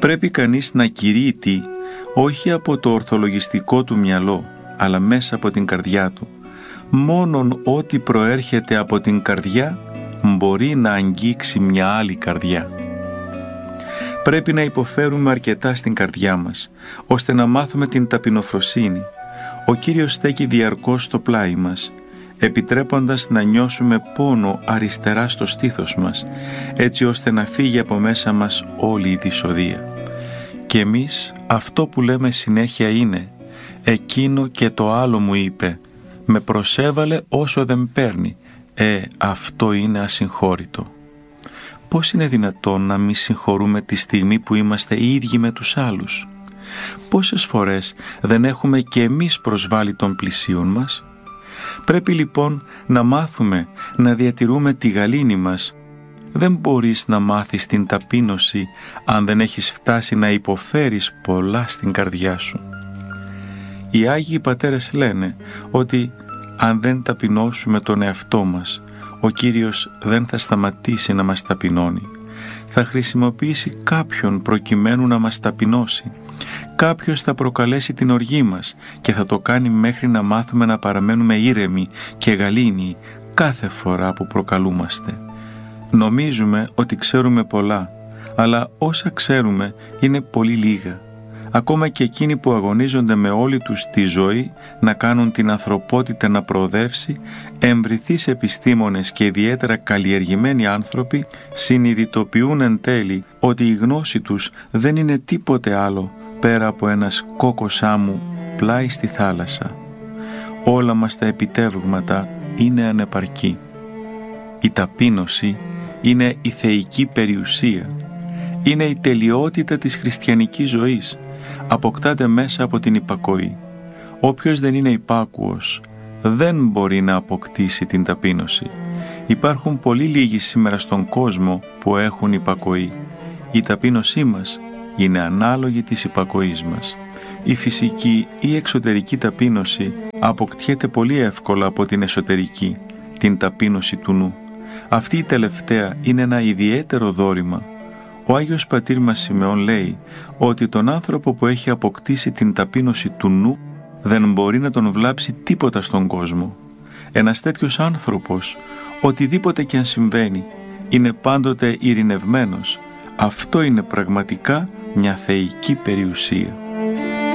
Πρέπει κανείς να κηρύττει όχι από το ορθολογιστικό του μυαλό, αλλά μέσα από την καρδιά του. Μόνον ό,τι προέρχεται από την καρδιά μπορεί να αγγίξει μια άλλη καρδιά. Πρέπει να υποφέρουμε αρκετά στην καρδιά μας, ώστε να μάθουμε την ταπεινοφροσύνη. Ο Κύριος στέκει διαρκώς στο πλάι μας, επιτρέποντας να νιώσουμε πόνο αριστερά στο στήθος μας, έτσι ώστε να φύγει από μέσα μας όλη η δυσοδεία. Και εμείς αυτό που λέμε συνέχεια είναι «Εκείνο και το άλλο μου είπε, με προσέβαλε όσο δεν παίρνει, αυτό είναι ασυγχώρητο». Πώς είναι δυνατόν να μη συγχωρούμε τη στιγμή που είμαστε οι ίδιοι με τους άλλους? Πόσες φορές δεν έχουμε και εμείς προσβάλει τον πλησίον μας? Πρέπει λοιπόν να μάθουμε να διατηρούμε τη γαλήνη μας. Δεν μπορείς να μάθεις την ταπείνωση αν δεν έχεις φτάσει να υποφέρεις πολλά στην καρδιά σου. Οι Άγιοι Πατέρες λένε ότι αν δεν ταπεινώσουμε τον εαυτό μας, ο Κύριος δεν θα σταματήσει να μας ταπεινώνει. Θα χρησιμοποιήσει κάποιον προκειμένου να μας ταπεινώσει. Κάποιος θα προκαλέσει την οργή μας και θα το κάνει μέχρι να μάθουμε να παραμένουμε ήρεμοι και γαλήνοι κάθε φορά που προκαλούμαστε. Νομίζουμε ότι ξέρουμε πολλά, αλλά όσα ξέρουμε είναι πολύ λίγα. Ακόμα και εκείνοι που αγωνίζονται με όλη τους τη ζωή να κάνουν την ανθρωπότητα να προοδεύσει, εμβρηθείς επιστήμονες και ιδιαίτερα καλλιεργημένοι άνθρωποι συνειδητοποιούν εν τέλει ότι η γνώση τους δεν είναι τίποτε άλλο πέρα από ένας κόκκος άμμου πλάι στη θάλασσα. Όλα μας τα επιτεύγματα είναι ανεπαρκή. Η ταπείνωση είναι η θεϊκή περιουσία. Είναι η τελειότητα της χριστιανικής ζωής. Αποκτάται μέσα από την υπακοή. Όποιος δεν είναι υπάκουος δεν μπορεί να αποκτήσει την ταπείνωση. Υπάρχουν πολύ λίγοι σήμερα στον κόσμο που έχουν υπακοή. Η ταπείνωσή μας είναι ανάλογη της υπακοής μας. Η φυσική ή εξωτερική ταπείνωση αποκτιέται πολύ εύκολα από την εσωτερική, την ταπείνωση του νου. Αυτή η τελευταία είναι ένα ιδιαίτερο δώρημα. Ο Άγιος Πατήρ μας Σιμεών λέει ότι τον άνθρωπο που έχει αποκτήσει την ταπείνωση του νου δεν μπορεί να τον βλάψει τίποτα στον κόσμο. Ένας τέτοιος άνθρωπος, οτιδήποτε και αν συμβαίνει, είναι πάντοτε ειρηνευμένος. Αυτό είναι πραγματικά μια θεϊκή περιουσία.